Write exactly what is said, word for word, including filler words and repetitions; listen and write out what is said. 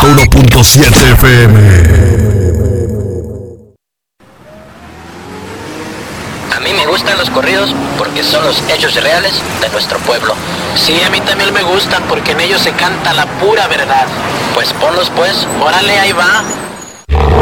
ciento uno punto siete F M. A mí me gustan los corridos porque son los hechos reales de nuestro pueblo. Sí, a mí también me gustan porque en ellos se canta la pura verdad. Pues ponlos pues, órale, ahí va.